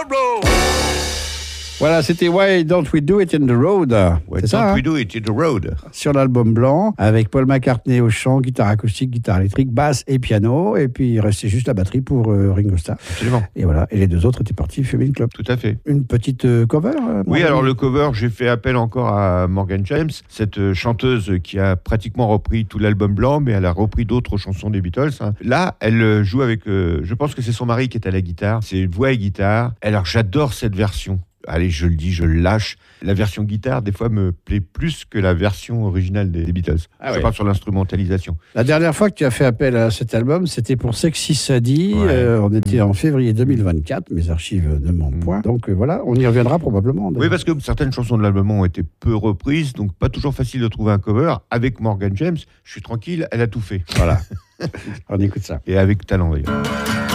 Pablo. Voilà, c'était Why Don't We Do It in the Road. Why C'est ça, don't hein, we do it in the road? sur l'album blanc, avec Paul McCartney au chant, guitare acoustique, guitare électrique, basse et piano. Et puis il restait juste la batterie pour Ringo Starr. Absolument. Et voilà. Et les deux autres étaient partis fumer une clope. Tout à fait. Une petite cover. Oui, Morgan. alors le cover, j'ai fait appel encore à Morgan James, cette chanteuse qui a pratiquement repris tout l'album blanc, mais elle a repris d'autres chansons des Beatles. Hein. Là, elle joue avec, je pense que c'est son mari qui est à la guitare, c'est voix et guitare. Alors j'adore cette version. Allez, je le dis, je le lâche. La version guitare, des fois, me plaît plus que la version originale des Beatles. Ah je ouais. parle sur l'instrumentalisation. La dernière fois que tu as fait appel à cet album, c'était pour Sexy Sadie. Ouais. On était en février 2024. Mes archives ne mentent point. Donc voilà, on y reviendra probablement. Oui, parce que certaines chansons de l'album ont été peu reprises, donc pas toujours facile de trouver un cover. Avec Morgan James, je suis tranquille, elle a tout fait. Voilà. On écoute ça. Et avec talent, d'ailleurs.